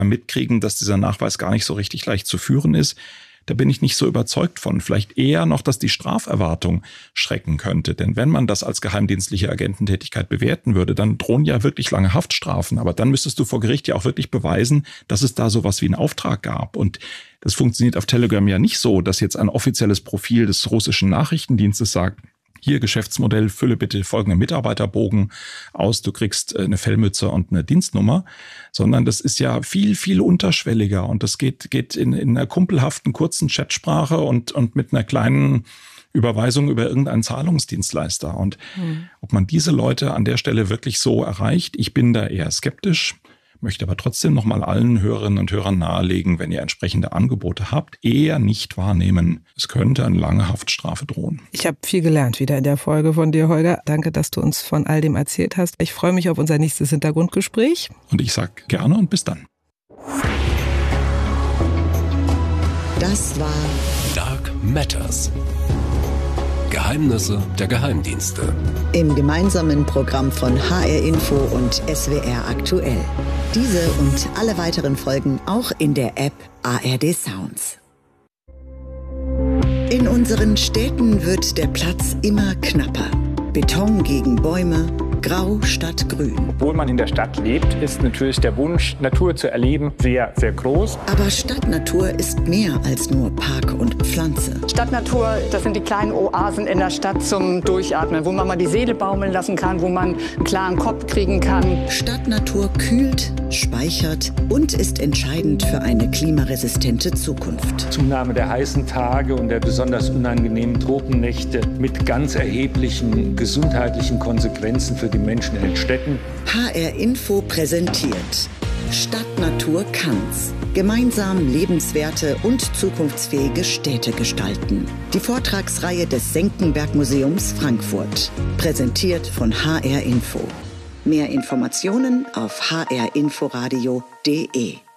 mitkriegen, dass dieser Nachweis gar nicht so richtig leicht zu führen ist. Da bin ich nicht so überzeugt von. Vielleicht eher noch, dass die Straferwartung schrecken könnte. Denn wenn man das als geheimdienstliche Agententätigkeit bewerten würde, dann drohen ja wirklich lange Haftstrafen. Aber dann müsstest du vor Gericht ja auch wirklich beweisen, dass es da sowas wie einen Auftrag gab. Und das funktioniert auf Telegram ja nicht so, dass jetzt ein offizielles Profil des russischen Nachrichtendienstes sagt, hier Geschäftsmodell, fülle bitte folgenden Mitarbeiterbogen aus, du kriegst eine Fellmütze und eine Dienstnummer, sondern das ist ja viel, viel unterschwelliger und das geht in einer kumpelhaften, kurzen Chatsprache und mit einer kleinen Überweisung über irgendeinen Zahlungsdienstleister. Und ob man diese Leute an der Stelle wirklich so erreicht, ich bin da eher skeptisch. Möchte aber trotzdem nochmal allen Hörerinnen und Hörern nahelegen, wenn ihr entsprechende Angebote habt, eher nicht wahrnehmen. Es könnte eine lange Haftstrafe drohen. Ich habe viel gelernt wieder in der Folge von dir, Holger. Danke, dass du uns von all dem erzählt hast. Ich freue mich auf unser nächstes Hintergrundgespräch. Und ich sage gerne und bis dann. Das war Dark Matters. Geheimnisse der Geheimdienste. Im gemeinsamen Programm von HR Info und SWR aktuell. Diese und alle weiteren Folgen auch in der App ARD Sounds. In unseren Städten wird der Platz immer knapper. Beton gegen Bäume, grau statt grün. Obwohl man in der Stadt lebt, ist natürlich der Wunsch, Natur zu erleben, sehr, sehr groß. Aber Stadtnatur ist mehr als nur Park und Pflanze. Stadtnatur, das sind die kleinen Oasen in der Stadt zum Durchatmen, wo man mal die Seele baumeln lassen kann, wo man einen klaren Kopf kriegen kann. Stadtnatur kühlt, speichert und ist entscheidend für eine klimaresistente Zukunft. Zunahme der heißen Tage und der besonders unangenehmen Tropennächte mit ganz erheblichen gesundheitlichen Konsequenzen für die Menschen in den Städten. HR Info präsentiert Stadtnatur kann's. Gemeinsam lebenswerte und zukunftsfähige Städte gestalten. Die Vortragsreihe des Senckenberg Museums Frankfurt. Präsentiert von HR Info. Mehr Informationen auf hrinforadio.de.